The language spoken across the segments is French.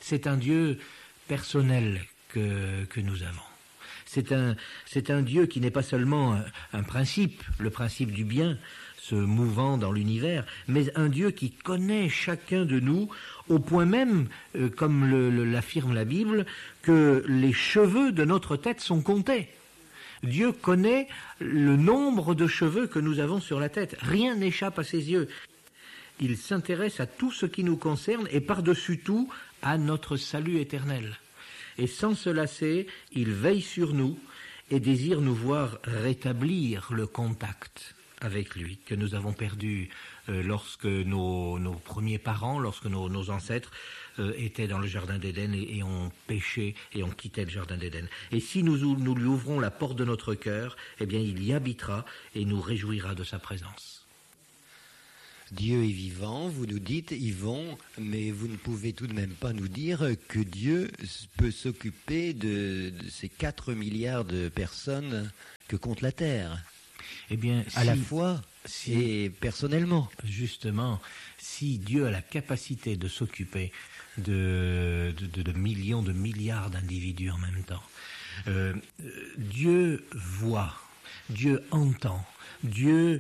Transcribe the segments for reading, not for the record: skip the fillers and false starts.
c'est un Dieu personnel que nous avons. C'est un Dieu qui n'est pas seulement un principe, le principe du bien, se mouvant dans l'univers, mais un Dieu qui connaît chacun de nous au point même, comme l'affirme la Bible, que les cheveux de notre tête sont comptés. Dieu connaît le nombre de cheveux que nous avons sur la tête. Rien n'échappe à ses yeux. Il s'intéresse à tout ce qui nous concerne et par-dessus tout à notre salut éternel. Et sans se lasser, il veille sur nous et désire nous voir rétablir le contact avec lui, que nous avons perdu lorsque nos premiers parents, lorsque nos ancêtres étaient dans le jardin d'Éden et ont péché et ont quitté le jardin d'Éden. Et si nous lui ouvrons la porte de notre cœur, eh bien il y habitera et nous réjouira de sa présence. Dieu est vivant, vous nous dites, Yvon, mais vous ne pouvez tout de même pas nous dire que Dieu peut s'occuper de ces 4 milliards de personnes que compte la Terre. Eh bien, à la fois et personnellement. Justement, si Dieu a la capacité de s'occuper de millions, de milliards d'individus en même temps, Dieu voit, Dieu entend, Dieu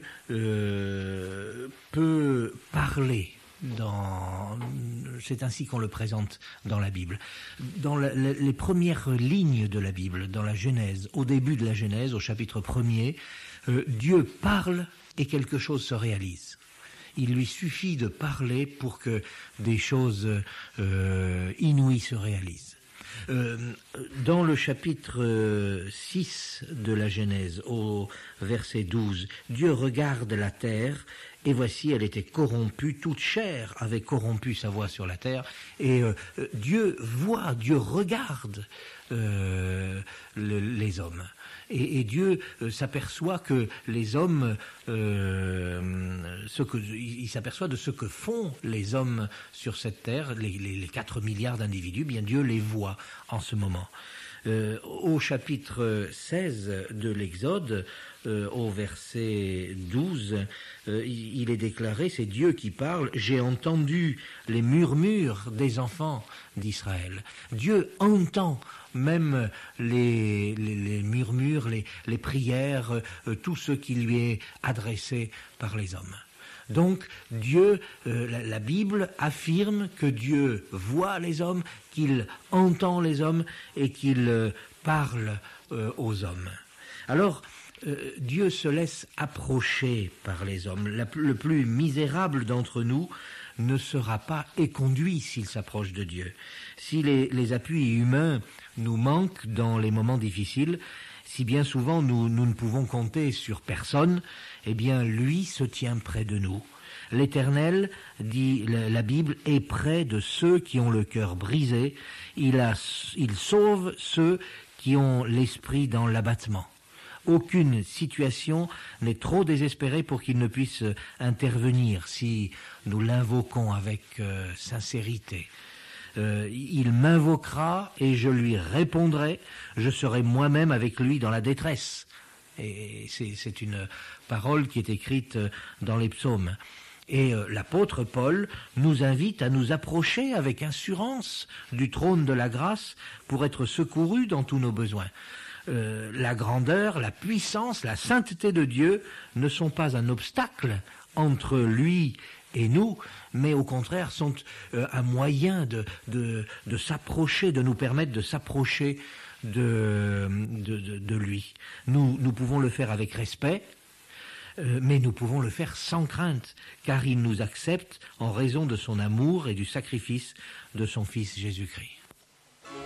peut parler. C'est ainsi qu'on le présente dans la Bible. Dans les premières lignes de la Bible, dans la Genèse, au début de la Genèse, au chapitre 1er, Dieu parle et quelque chose se réalise. Il lui suffit de parler pour que des choses inouïes se réalisent. Dans le chapitre 6 de la Genèse, au verset 12, Dieu regarde la terre, et voici, elle était corrompue, toute chair avait corrompu sa voie sur la terre, et Dieu voit, Dieu regarde les hommes. Et Dieu s'aperçoit que les hommes, il s'aperçoit de ce que font les hommes sur cette terre, les 4 milliards d'individus, bien Dieu les voit en ce moment. Au chapitre 16 de l'Exode, au verset 12, il est déclaré, c'est Dieu qui parle, « J'ai entendu les murmures des enfants d'Israël ». Dieu entend même les murmures, les prières, tout ce qui lui est adressé par les hommes. Donc Dieu, la Bible affirme que Dieu voit les hommes, qu'il entend les hommes et qu'il parle aux hommes. Alors Dieu se laisse approcher par les hommes. Le plus misérable d'entre nous ne sera pas éconduit s'il s'approche de Dieu. Si les appuis humains nous manquent dans les moments difficiles, si bien souvent nous ne pouvons compter sur personne, eh bien lui se tient près de nous. L'Éternel, dit la Bible, est près de ceux qui ont le cœur brisé. Il sauve ceux qui ont l'esprit dans l'abattement. Aucune situation n'est trop désespérée pour qu'il ne puisse intervenir si nous l'invoquons avec sincérité. Il m'invoquera et je lui répondrai, je serai moi-même avec lui dans la détresse. Et c'est une parole qui est écrite dans les psaumes. Et l'apôtre Paul nous invite à nous approcher avec assurance du trône de la grâce pour être secourus dans tous nos besoins. La grandeur, la puissance, la sainteté de Dieu ne sont pas un obstacle entre lui et nous, mais au contraire sont un moyen de s'approcher, de nous permettre de s'approcher de lui. Nous pouvons le faire avec respect, mais nous pouvons le faire sans crainte, car il nous accepte en raison de son amour et du sacrifice de son Fils Jésus-Christ.